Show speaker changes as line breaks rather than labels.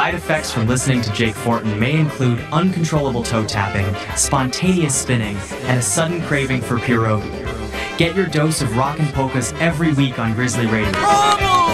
Side effects from listening to Jake Fortin may include uncontrollable toe tapping, spontaneous spinning, and a sudden craving for pierogi. Get your dose of rock and polkas every week on Grizzly Radio.